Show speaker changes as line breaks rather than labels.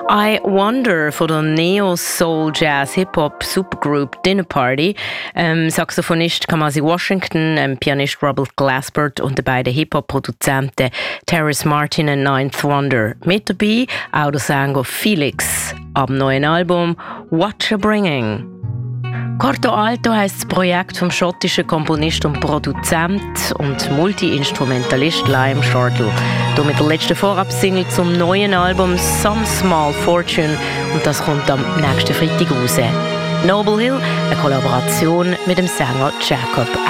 I Wonder von der Neo-Soul-Jazz-Hip-Hop-Supergroup Dinner Party. Saxophonist Kamasi Washington, Pianist Robert Glasper und die beiden Hip-Hop-Produzenten Terrace Martin und Ninth Wonder. Mit dabei auch der Sänger Felix am neuen Album What You Bringing. Corto Alto heisst das Projekt vom schottischen Komponist und Produzent und Multi-Instrumentalist Liam Shortall. Hier mit der letzten Vorabsingle zum neuen Album Some Small Fortune und das kommt am nächsten Freitag raus. Noble Hill, eine Kollaboration mit dem Sänger Jacob